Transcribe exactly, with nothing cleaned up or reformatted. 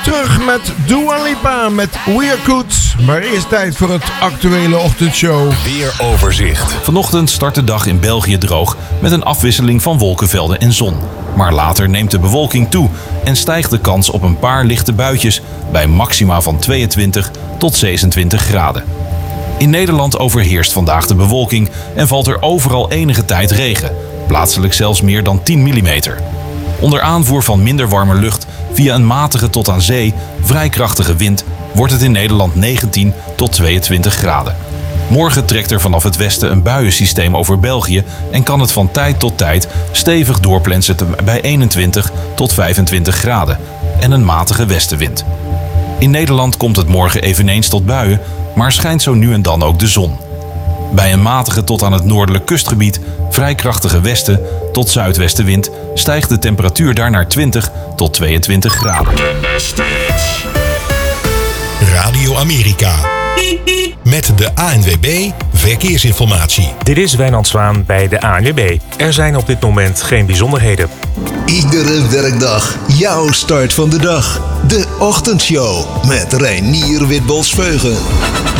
terug met Dua Lipa met We're Good. Maar eerst tijd voor het actuele ochtendshow. Weeroverzicht. Vanochtend start de dag in België droog met een afwisseling van wolkenvelden en zon. Maar later neemt de bewolking toe en stijgt de kans op een paar lichte buitjes bij maxima van tweeëntwintig tot zesentwintig graden. In Nederland overheerst vandaag de bewolking en valt er overal enige tijd regen. Plaatselijk zelfs meer dan tien millimeter. Onder aanvoer van minder warme lucht via een matige tot aan zee vrij krachtige wind wordt het in Nederland negentien tot tweeëntwintig graden. Morgen trekt er vanaf het westen een buiensysteem over België en kan het van tijd tot tijd stevig doorplensen bij eenentwintig tot vijfentwintig graden en een matige westenwind. In Nederland komt het morgen eveneens tot buien, maar schijnt zo nu en dan ook de zon. Bij een matige tot aan het noordelijk kustgebied vrij krachtige westen tot zuidwestenwind stijgt de temperatuur daar naar twintig tot tweeëntwintig graden. Radio Amerika. Met de A N W B Verkeersinformatie. Dit is Wijnand Zwaan bij de A N W B. Er zijn op dit moment geen bijzonderheden. Iedere werkdag jouw start van de dag. De Ochtendshow met Reinier Witbos-Veugen.